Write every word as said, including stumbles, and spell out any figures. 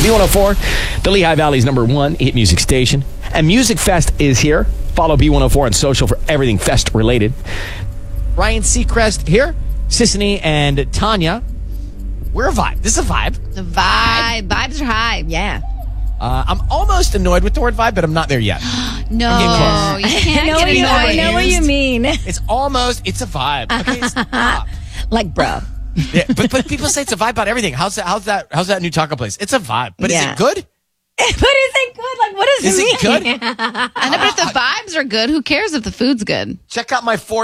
B one oh four, the Lehigh Valley's number one hit music station. And Music Fest is here. Follow B one oh four on social for everything Fest related. Ryan Seacrest here. Sissany and Tanya. We're a vibe. This is a vibe. The vibe. Vibes are high. Yeah. Uh, I'm almost annoyed with the word vibe, but I'm not there yet. No, I'm you can't I know, get what you, I annoyed. know what you mean. It's almost, it's a vibe. Okay, stop. Like, bro. Yeah, but but people say it's a vibe about everything. How's that? How's that? How's that new taco place? It's a vibe, but Yeah. is it good? But is it good? Like, what does Is it mean? it good? I know, but if the vibes are good, who cares if the food's good? Check out my four.